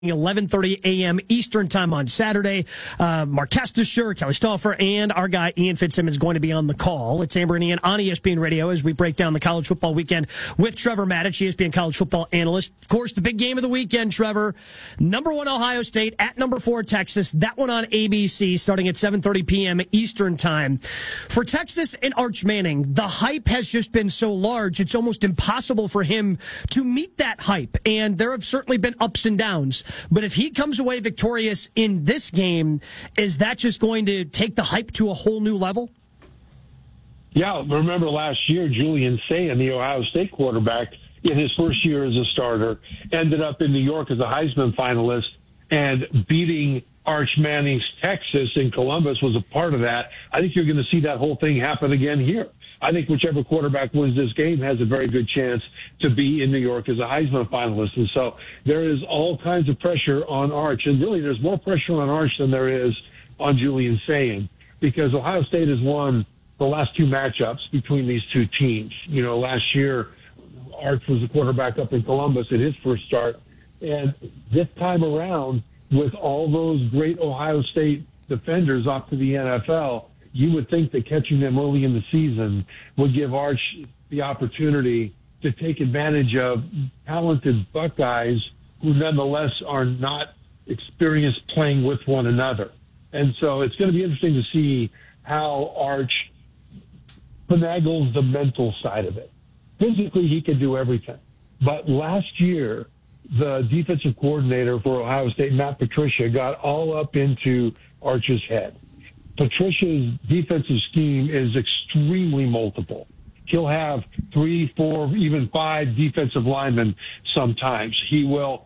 11:30 a.m. Eastern time on Saturday. Mark Castasher, Kelly Stauffer, and our guy Ian Fitzsimmons going to be on the call. It's Amber and Ian on ESPN Radio as we break down the college football weekend with Trevor Matich, ESPN college football analyst. Of course, the big game of the weekend, Trevor. Number 1 Ohio State at number 4 Texas. That one on ABC starting at 7:30 p.m. Eastern time. For Texas and Arch Manning, the hype has just been so large, it's almost impossible for him to meet that hype. And there have certainly been ups and downs. But if he comes away victorious in this game, is that just going to take the hype to a whole new level? Yeah, remember last year, Julian Sayin, the Ohio State quarterback, in his first year as a starter, ended up in New York as a Heisman finalist, and beating Arch Manning's Texas in Columbus was a part of that. I think you're going to see that whole thing happen again here. I think whichever quarterback wins this game has a very good chance to be in New York as a Heisman finalist. And so there is all kinds of pressure on Arch. And really, there's more pressure on Arch than there is on Julian Sayin, because Ohio State has won the last 2 matchups between these two teams. You know, last year, Arch was the quarterback up in Columbus at his first start. And this time around, with all those great Ohio State defenders off to the NFL, you would think that catching them early in the season would give Arch the opportunity to take advantage of talented Buckeyes who nonetheless are not experienced playing with one another. And so it's going to be interesting to see how Arch finagles the mental side of it. Physically, he can do everything. But last year, the defensive coordinator for Ohio State, Matt Patricia, got all up into Arch's head. Patricia's defensive scheme is extremely multiple. He'll have 3, 4, even 5 defensive linemen sometimes. He will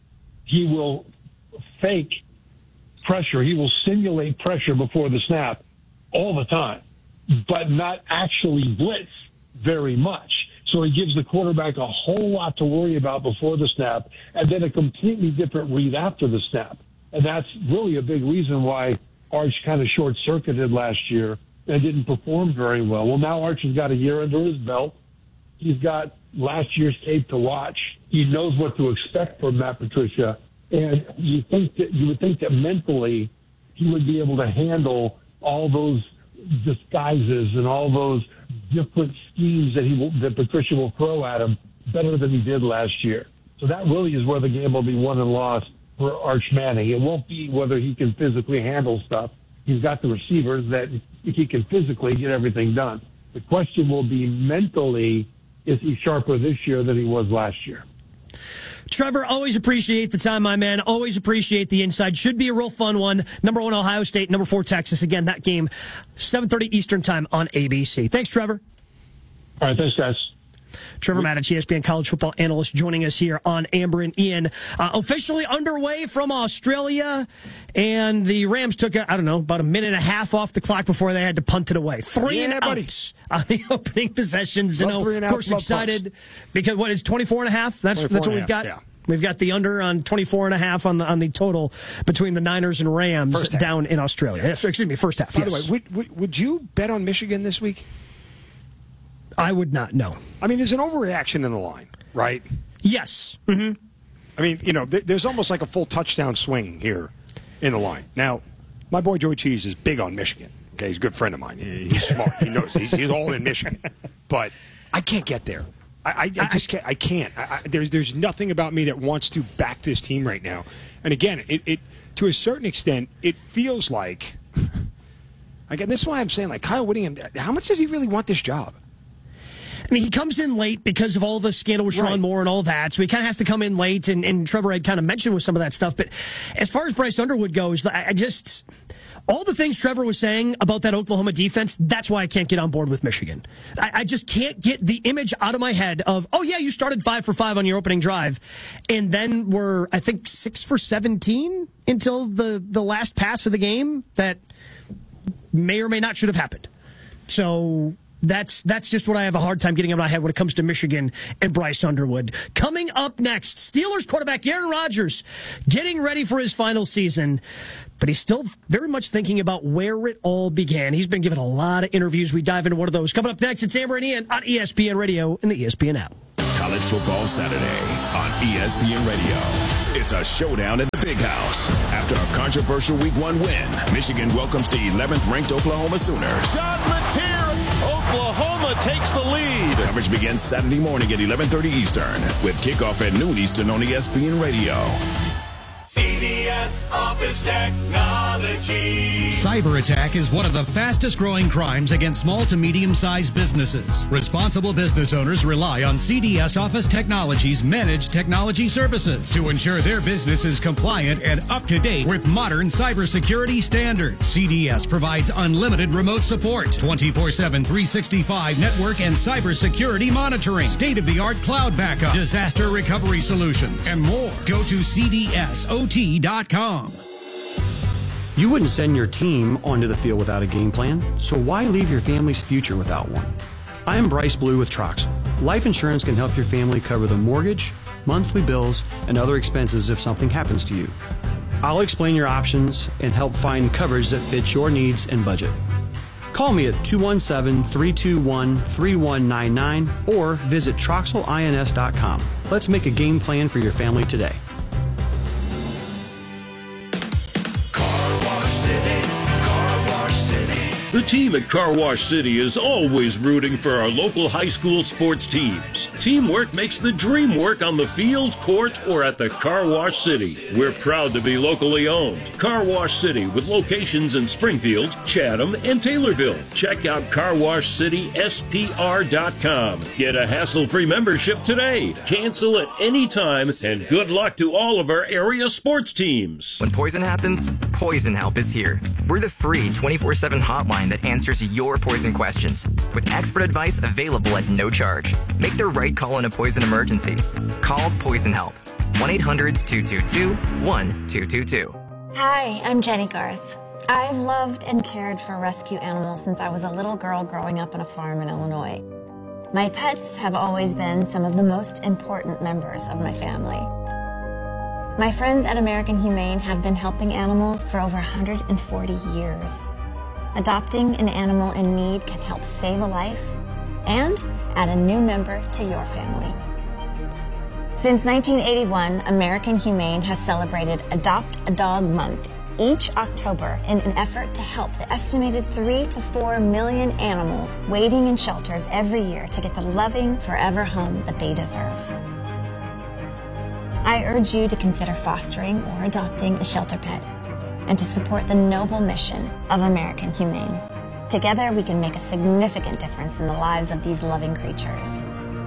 fake pressure. He will simulate pressure before the snap all the time, but not actually blitz very much. So he gives the quarterback a whole lot to worry about before the snap, and then a completely different read after the snap. And that's really a big reason why Arch kind of short-circuited last year and didn't perform very well. Well, now Arch has got a year under his belt. He's got last year's tape to watch. He knows what to expect from Matt Patricia. And you would think that mentally he would be able to handle all those disguises and all those different schemes that Patricia will throw at him better than he did last year. So that really is where the game will be won and lost for Arch Manning. It won't be whether he can physically handle stuff. He's got the receivers that he can physically get everything done. The question will be mentally, is he sharper this year than he was last year? Trevor, always appreciate the time, my man. Always appreciate the insight. Should be a real fun one. Number 1 Ohio State, number 4 Texas. Again, that game, 7:30 Eastern time on ABC. Thanks, Trevor. All right, thanks, guys. Trevor Matich, ESPN college football analyst, joining us here on Amber and Ian. Officially underway from Australia, and the Rams took, about a minute and a half off the clock before they had to punt it away. 3 and out on the opening possessions. Of course, excited because what is 24 and a half? That's what we've got. Yeah. We've got the under on 24 and a half on the total between the Niners and Rams down in Australia. Excuse me, first half. By the way, would you bet on Michigan this week? I would not, no. I mean, there's an overreaction in the line, right? Yes. Mm-hmm. I mean, there's almost like a full touchdown swing here in the line. Now, my boy Joey Cheese is big on Michigan. Okay, he's a good friend of mine. He's smart. He knows. He's all in Michigan. But I can't get there. I just can't. I can't. There's nothing about me that wants to back this team right now. And again, it to a certain extent, it feels like. Again, this is why I'm saying, like, Kyle Whittingham, how much does he really want this job? I mean, he comes in late because of all the scandal with Sean Moore and all that, so he kind of has to come in late, and Trevor had kind of mentioned with some of that stuff. But as far as Bryce Underwood goes, all the things Trevor was saying about that Oklahoma defense, that's why I can't get on board with Michigan. I just can't get the image out of my head of, oh, yeah, you started 5 for 5 on your opening drive, and then were, I think, 6 for 17 until the last pass of the game that may or may not should have happened. So That's just what I have a hard time getting in my head when it comes to Michigan and Bryce Underwood. Coming up next, Steelers quarterback Aaron Rodgers getting ready for his final season, but he's still very much thinking about where it all began. He's been given a lot of interviews. We dive into one of those. Coming up next, it's Amber and Ian on ESPN Radio and the ESPN app. College Football Saturday on ESPN Radio. It's a showdown at the Big House. After a controversial Week 1 win, Michigan welcomes the 11th-ranked Oklahoma Sooners. John Mateer, Oklahoma takes the lead. Coverage begins Saturday morning at 11:30 Eastern with kickoff at noon Eastern on ESPN Radio. CDS Office Technology. Cyber attack is one of the fastest growing crimes against small to medium-sized businesses. Responsible business owners rely on CDS Office Technology's managed technology services to ensure their business is compliant and up to date with modern cybersecurity standards. CDS provides unlimited remote support, 24/7, 365 network and cybersecurity monitoring, state-of-the-art cloud backup, disaster recovery solutions, and more. Go to CDSOT.com. You wouldn't send your team onto the field without a game plan, so why leave your family's future without one? I am Bryce Blue with Troxel. Life insurance can help your family cover the mortgage, monthly bills, and other expenses if something happens to you. I'll explain your options and help find coverage that fits your needs and budget. Call me at 217-321-3199 or visit TroxelINS.com. Let's make a game plan for your family today. The team at Car Wash City is always rooting for our local high school sports teams. Teamwork makes the dream work on the field, court, or at the Car Wash City. We're proud to be locally owned. Car Wash City with locations in Springfield, Chatham, and Taylorville. Check out CarWashCitySPR.com. Get a hassle-free membership today. Cancel at any time, and good luck to all of our area sports teams. When poison happens, Poison Help is here. We're the free 24/7 hotline that answers your poison questions with expert advice available at no charge. Make the right call in a poison emergency. Call Poison Help. 1-800-222-1222. Hi, I'm Jenny Garth. I've loved and cared for rescue animals since I was a little girl growing up on a farm in Illinois. My pets have always been some of the most important members of my family. My friends at American Humane have been helping animals for over 140 years. Adopting an animal in need can help save a life and add a new member to your family. Since 1981, American Humane has celebrated Adopt a Dog Month each October in an effort to help the estimated 3 to 4 million animals waiting in shelters every year to get the loving, forever home that they deserve. I urge you to consider fostering or adopting a shelter pet and to support the noble mission of American Humane. Together, we can make a significant difference in the lives of these loving creatures.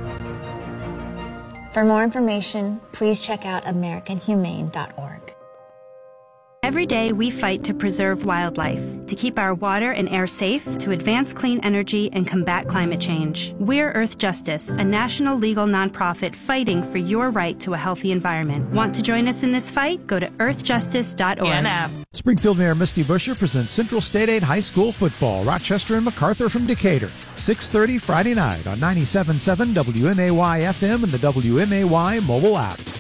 For more information, please check out AmericanHumane.org. Every day we fight to preserve wildlife, to keep our water and air safe, to advance clean energy and combat climate change. We're Earth Justice, a national legal nonprofit fighting for your right to a healthy environment. Want to join us in this fight? Go to earthjustice.org. Springfield Mayor Misty Buscher presents Central State 8 High School football. Rochester and MacArthur from Decatur. 6:30 Friday night on 97.7 WMAY FM and the WMAY mobile app.